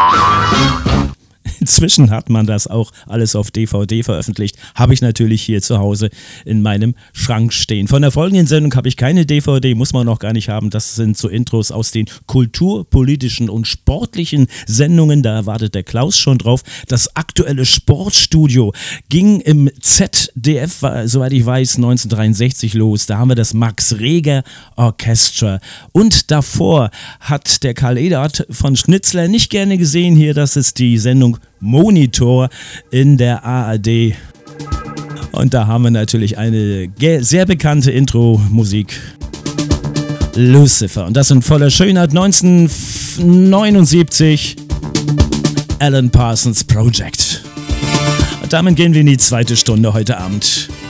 Inzwischen hat man das auch alles auf DVD veröffentlicht. Habe ich natürlich hier zu Hause in meinem Schrank stehen. Von der folgenden Sendung habe ich keine DVD, muss man noch gar nicht haben. Das sind so Intros aus den kulturpolitischen und sportlichen Sendungen. Da erwartet der Klaus schon drauf. Das aktuelle Sportstudio ging im ZDF, soweit ich weiß, 1963 los. Da haben wir das Max Reger Orchestra. Und davor hat der Karl Edert von Schnitzler nicht gerne gesehen hier. Das ist die Sendung Monitor in der ARD. Und da haben wir natürlich eine sehr bekannte Intro-Musik. Lucifer. Und das in voller Schönheit 1979. Alan Parsons Project. Und damit gehen wir in die zweite Stunde heute Abend.